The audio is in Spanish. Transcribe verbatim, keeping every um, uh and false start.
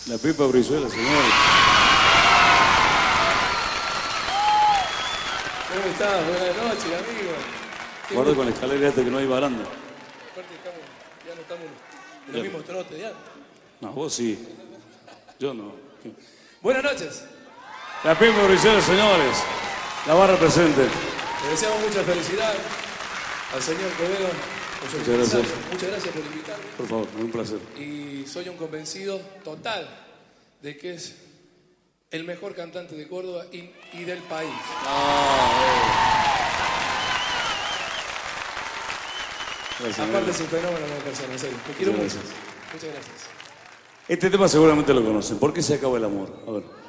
La Pepa Brizuela, señores. ¿Cómo estás? Buenas noches, amigo. Guarda con la escalera esta que no hay baranda. Aparte estamos, ya no estamos en los mismos trotes, ya. No, vos sí. Yo no. Buenas noches. La Pepa Brizuela, señores. La barra presente. Le deseamos mucha felicidad al señor Quevedo por su Muchas gracias. aniversario. Muchas gracias por invitarme. Por favor, es un placer. Y soy un convencido total de que es el mejor cantante de Córdoba y, y del país. Gracias, Aparte amigo. es un fenómeno como persona, en serio. Te quiero Muchas mucho. gracias. Muchas gracias. Este tema seguramente lo conocen. ¿Por qué se acaba el amor? A ver.